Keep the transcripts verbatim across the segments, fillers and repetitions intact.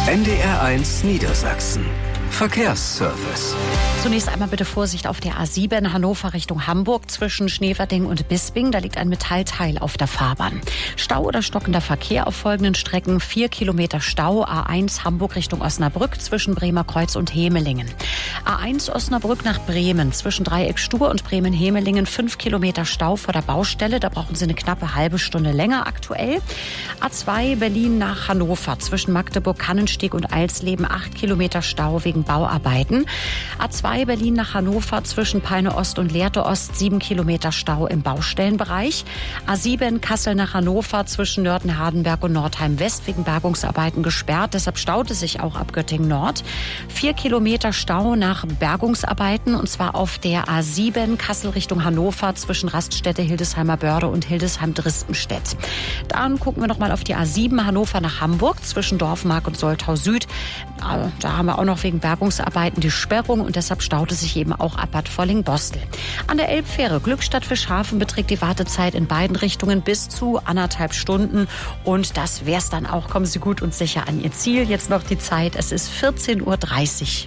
N D R eins Niedersachsen. Verkehrsservice. Zunächst einmal bitte Vorsicht auf der A sieben Hannover Richtung Hamburg zwischen Schneverding und Bisping. Da liegt ein Metallteil auf der Fahrbahn. Stau oder stockender Verkehr auf folgenden Strecken. Vier Kilometer Stau. A eins Hamburg Richtung Osnabrück zwischen Bremer Kreuz und Hemelingen. A eins Osnabrück nach Bremen zwischen Dreieck Stur und Bremen-Hemelingen. Fünf Kilometer Stau vor der Baustelle. Da brauchen Sie eine knappe halbe Stunde länger aktuell. A zwei Berlin nach Hannover zwischen Magdeburg, Kannensteg und Eilsleben. Acht Kilometer Stau wegen Bauarbeiten. A zwei Berlin nach Hannover zwischen Peine Ost und Lehrte Ost. Sieben Kilometer Stau im Baustellenbereich. A sieben Kassel nach Hannover zwischen Nörten-Hardenberg und Nordheim West wegen Bergungsarbeiten gesperrt. Deshalb staut es sich auch ab Göttingen Nord. Vier Kilometer Stau nach Bergungsarbeiten und zwar auf der A sieben Kassel Richtung Hannover zwischen Raststätte Hildesheimer Börde und Hildesheim-Drispenstedt. Dann gucken wir noch mal auf die A sieben Hannover nach Hamburg zwischen Dorfmark und Soltau Süd. Da haben wir auch noch wegen Bergungsarbeiten die Sperrung und deshalb staut es sich eben auch ab Bad Volling-Bostel. An der Elbfähre Glückstadt Fischhafen beträgt die Wartezeit in beiden Richtungen bis zu anderthalb Stunden und das wär's dann auch. Kommen Sie gut und sicher an Ihr Ziel. Jetzt noch die Zeit, es ist vierzehn Uhr dreißig.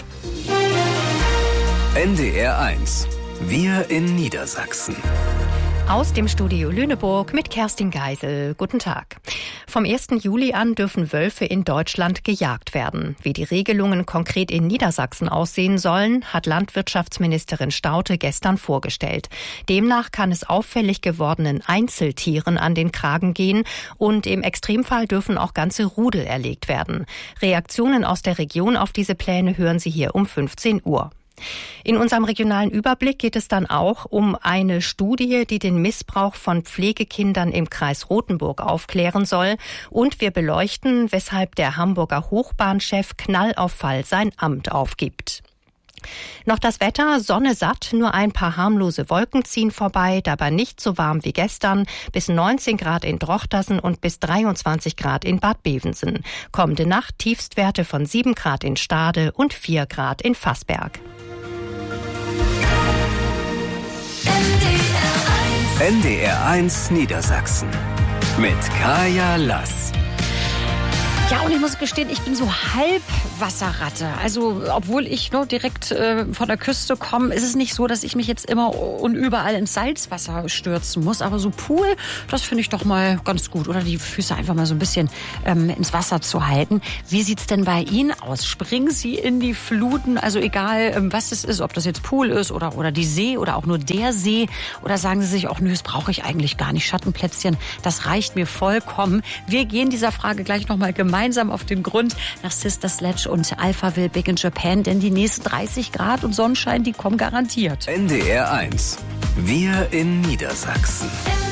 N D R eins. Wir in Niedersachsen. Aus dem Studio Lüneburg mit Kerstin Geisel. Guten Tag. Vom ersten Juli an dürfen Wölfe in Deutschland gejagt werden. Wie die Regelungen konkret in Niedersachsen aussehen sollen, hat Landwirtschaftsministerin Staudte gestern vorgestellt. Demnach kann es auffällig gewordenen Einzeltieren an den Kragen gehen und im Extremfall dürfen auch ganze Rudel erlegt werden. Reaktionen aus der Region auf diese Pläne hören Sie hier um fünfzehn Uhr. In unserem regionalen Überblick geht es dann auch um eine Studie, die den Missbrauch von Pflegekindern im Kreis Rothenburg aufklären soll. Und wir beleuchten, weshalb der Hamburger Hochbahnchef Knall auf Fall sein Amt aufgibt. Noch das Wetter, Sonne satt, nur ein paar harmlose Wolken ziehen vorbei, dabei nicht so warm wie gestern, bis neunzehn Grad in Drochtersen und bis dreiundzwanzig Grad in Bad Bevensen. Kommende Nacht Tiefstwerte von sieben Grad in Stade und vier Grad in Fassberg. N D R eins Niedersachsen mit Kaya Lass. Ja, und ich muss gestehen, ich bin so halb Wasserratte. Also, obwohl ich nur direkt äh, von der Küste komme, ist es nicht so, dass ich mich jetzt immer und überall ins Salzwasser stürzen muss. Aber so Pool, das finde ich doch mal ganz gut. Oder die Füße einfach mal so ein bisschen ähm, ins Wasser zu halten. Wie sieht's denn bei Ihnen aus? Springen Sie in die Fluten? Also egal, ähm, was es ist, ob das jetzt Pool ist oder, oder die See oder auch nur der See. Oder sagen Sie sich auch, nö, das brauche ich eigentlich gar nicht. Schattenplätzchen, das reicht mir vollkommen. Wir gehen dieser Frage gleich nochmal gemeinsam auf den Grund nach Sister Sledge und Alphaville Big in Japan, denn die nächsten dreißig Grad und Sonnenschein, die kommen garantiert. N D R eins. Wir in Niedersachsen.